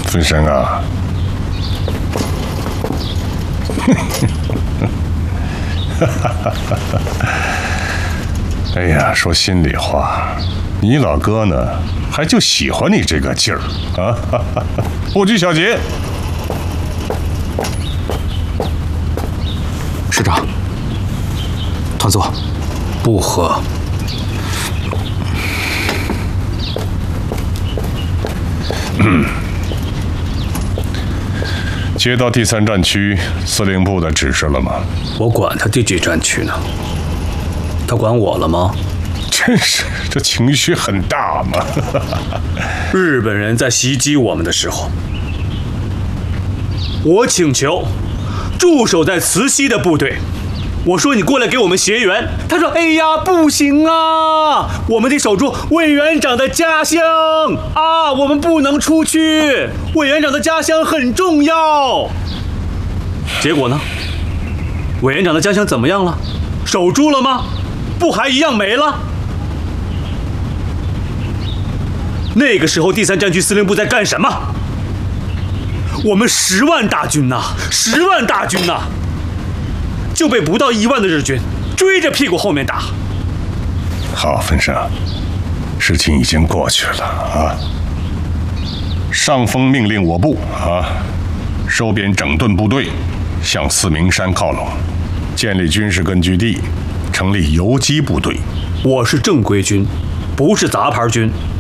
分神啊！哎呀，说心里话，你老哥呢，还就喜欢你这个劲儿啊！不拘小节。 师长，团座，不喝。 接到第3战区司令部的指示了吗？ 我管他第几战区呢？他管我了吗？ 真是，这情绪很大嘛！ 日本人在袭击我们的时候，我请求驻守在慈溪的部队，我说你过来给我们协援，他说：“哎呀，不行啊，我们得守住委员长的家乡啊，我们不能出去，委员长的家乡很重要。”结果呢？委员长的家乡怎么样了？守住了吗？不还一样没了？那个时候第3战区司令部在干什么？我们10万大军呐，10万大军呐，就被不到1万的日军追着屁股后面打。 好，分神，事情已经过去了啊。上峰命令我部收编整顿部队，向四明山靠拢，建立军事根据地，成立游击部队。 我是正规军，不是杂牌军。